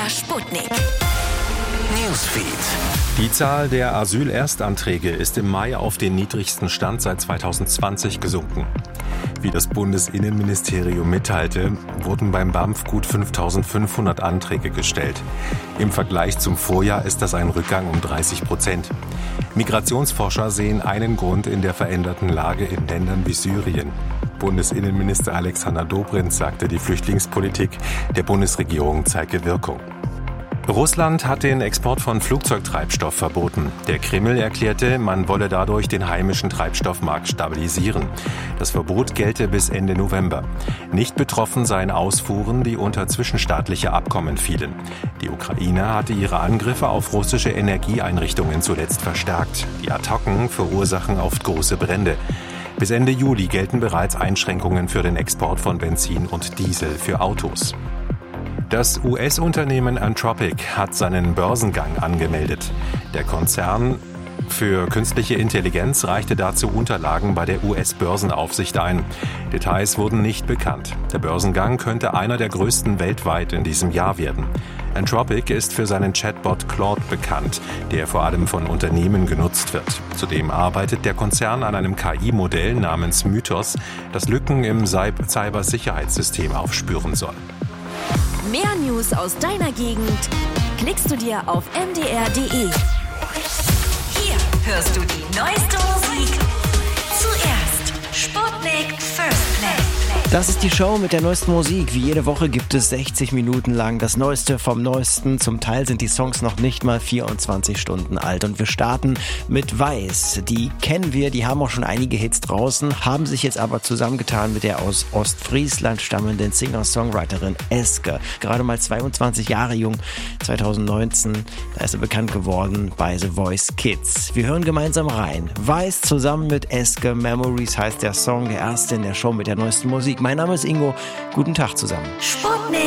Sputnik. Newsfeed. Die Zahl der Asylerstanträge ist im Mai auf den niedrigsten Stand seit 2020 gesunken. Wie das Bundesinnenministerium mitteilte, wurden beim BAMF gut 5.500 Anträge gestellt. Im Vergleich zum Vorjahr ist das ein Rückgang um 30%. Migrationsforscher sehen einen Grund in der veränderten Lage in Ländern wie Syrien. Bundesinnenminister Alexander Dobrindt sagte, die Flüchtlingspolitik der Bundesregierung zeige Wirkung. Russland hat den Export von Flugzeugtreibstoff verboten. Der Kreml erklärte, man wolle dadurch den heimischen Treibstoffmarkt stabilisieren. Das Verbot gelte bis Ende November. Nicht betroffen seien Ausfuhren, die unter zwischenstaatliche Abkommen fielen. Die Ukraine hatte ihre Angriffe auf russische Energieeinrichtungen zuletzt verstärkt. Die Attacken verursachen oft große Brände. Bis Ende Juli gelten bereits Einschränkungen für den Export von Benzin und Diesel für Autos. Das US-Unternehmen Anthropic hat seinen Börsengang angemeldet. Der Konzern für künstliche Intelligenz reichte dazu Unterlagen bei der US-Börsenaufsicht ein. Details wurden nicht bekannt. Der Börsengang könnte einer der größten weltweit in diesem Jahr werden. Anthropic ist für seinen Chatbot Claude bekannt, der vor allem von Unternehmen genutzt wird. Zudem arbeitet der Konzern an einem KI-Modell namens Mythos, das Lücken im Cybersicherheitssystem aufspüren soll. Mehr News aus deiner Gegend klickst du dir auf mdr.de. Hier hörst du die neueste Musik zuerst. Sputnik First Play. Das ist die Show mit der neuesten Musik. Wie jede Woche gibt es 60 Minuten lang das Neueste vom Neuesten. Zum Teil sind die Songs noch nicht mal 24 Stunden alt. Und wir starten mit Weiß. Die kennen wir, die haben auch schon einige Hits draußen, haben sich jetzt aber zusammengetan mit der aus Ostfriesland stammenden Singer-Songwriterin Eske. Gerade mal 22 Jahre jung, 2019, da ist er bekannt geworden bei The Voice Kids. Wir hören gemeinsam rein. Weiß zusammen mit Eske, Memories heißt der Song, der erste in der Show mit der neuesten Musik. Mein Name ist Ingo, guten Tag zusammen. Sputnik